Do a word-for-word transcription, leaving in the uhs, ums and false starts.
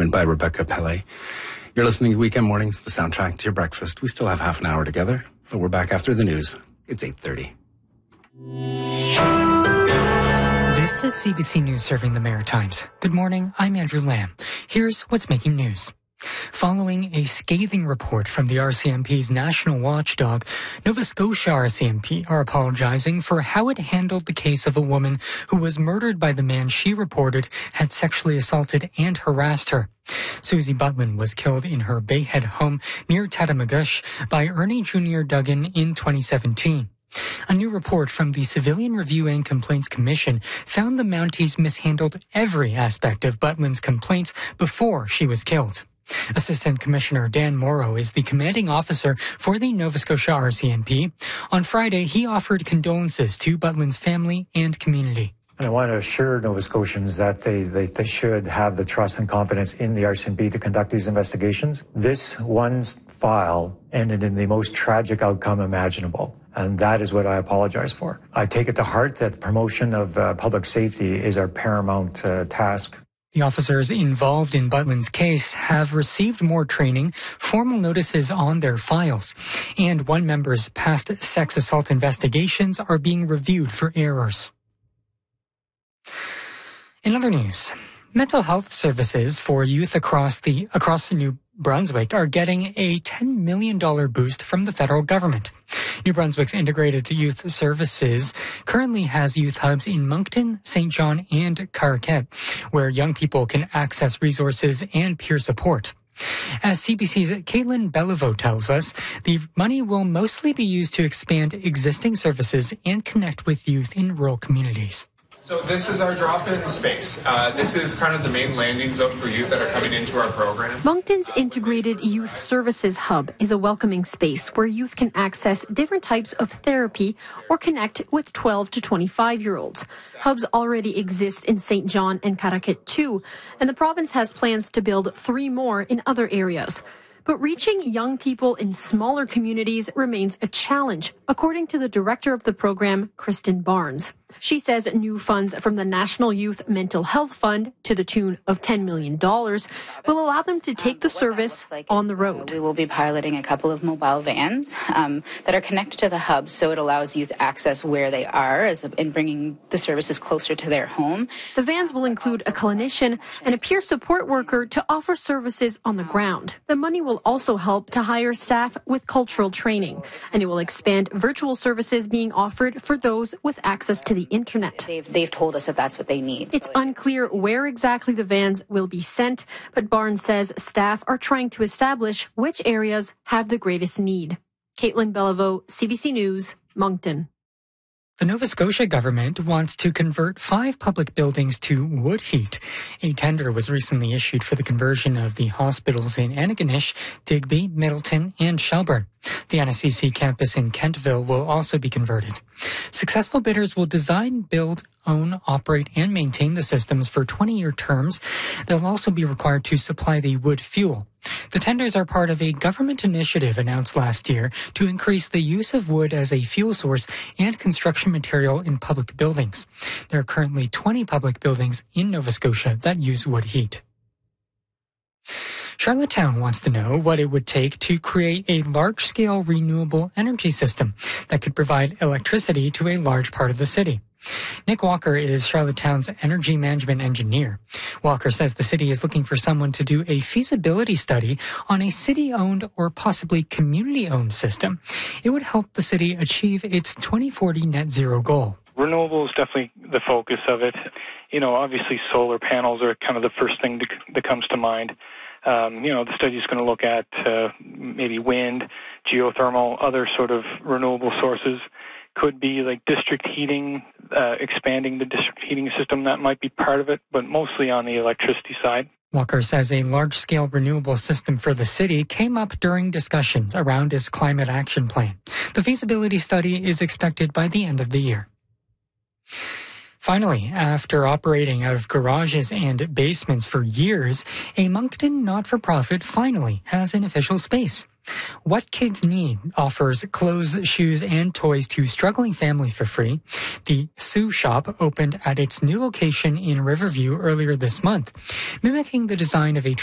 Management by Rebecca Pele. You're listening to Weekend Mornings, the soundtrack to your breakfast. We still have half an hour together, but we're back after the news. It's eight thirty. This is C B C News serving the Maritimes. Good morning, I'm Andrew Lamb. Here's what's making news. Following a scathing report from the R C M P's national watchdog, Nova Scotia R C M P are apologizing for how it handled the case of a woman who was murdered by the man she reported had sexually assaulted and harassed her. Susie Butlin was killed in her Bayhead home near Tatamagouche by Ernie Junior Duggan in twenty seventeen. A new report from the Civilian Review and Complaints Commission found the Mounties mishandled every aspect of Butlin's complaints before she was killed. Assistant Commissioner Dan Morrow is the commanding officer for the Nova Scotia R C M P. On Friday, he offered condolences to Butlin's family and community. And I want to assure Nova Scotians that they, they, they should have the trust and confidence in the R C M P to conduct these investigations. This one file ended in the most tragic outcome imaginable, and that is what I apologize for. I take it to heart that promotion of uh, public safety is our paramount uh, task. The officers involved in Butlin's case have received more training, formal notices on their files, and one member's past sex assault investigations are being reviewed for errors. In other news, mental health services for youth across the across New Brunswick are getting a ten million dollars boost from the federal government. New Brunswick's Integrated Youth Services currently has youth hubs in Moncton, Saint John, and Carquette, where young people can access resources and peer support. As C B C's Caitlin Beliveau tells us, the money will mostly be used to expand existing services and connect with youth in rural communities. So this is our drop-in space. Uh, this is kind of the main landing zone for youth that are coming into our program. Moncton's Integrated Youth Services Hub is a welcoming space where youth can access different types of therapy or connect with twelve to twenty-five-year-olds. Hubs already exist in Saint John and Caraquette too, and the province has plans to build three more in other areas. But reaching young people in smaller communities remains a challenge, according to the director of the program, Kristen Barnes. She says new funds from the National Youth Mental Health Fund to the tune of ten million dollars will allow them to take the service like on the road. Uh, we will be piloting a couple of mobile vans um, that are connected to the hub, so it allows youth access where they are as a, in bringing the services closer to their home. The vans will include a clinician and a peer support worker to offer services on the ground. The money will also help to hire staff with cultural training, and it will expand virtual services being offered for those with access to the internet. They've, they've told us that that's what they need. It's unclear where exactly the vans will be sent, but Barnes says staff are trying to establish which areas have the greatest need. Caitlin Beliveau, C B C News, Moncton. The Nova Scotia government wants to convert five public buildings to wood heat. A tender was recently issued for the conversion of the hospitals in Antigonish, Digby, Middleton, and Shelburne. The N S C C campus in Kentville will also be converted. Successful bidders will design, build, own, operate, and maintain the systems for twenty-year terms. They'll also be required to supply the wood fuel. The tenders are part of a government initiative announced last year to increase the use of wood as a fuel source and construction material in public buildings. There are currently twenty public buildings in Nova Scotia that use wood heat. Charlottetown wants to know what it would take to create a large-scale renewable energy system that could provide electricity to a large part of the city. Nick Walker is Charlottetown's energy management engineer. Walker says the city is looking for someone to do a feasibility study on a city-owned or possibly community-owned system. It would help the city achieve its twenty forty net zero goal. Renewable is definitely the focus of it. You know, obviously solar panels are kind of the first thing to, that comes to mind. Um, you know, the study is going to look at uh, maybe wind, geothermal, other sort of renewable sources. Could be like district heating, uh, expanding the district heating system. That might be part of it, but mostly on the electricity side. Walker says a large-scale renewable system for the city came up during discussions around its climate action plan. The feasibility study is expected by the end of the year. Finally, after operating out of garages and basements for years, a Moncton not-for-profit finally has an official space. What Kids Need offers clothes, shoes, and toys to struggling families for free. The Sue Shop opened at its new location in Riverview earlier this month, mimicking the design of a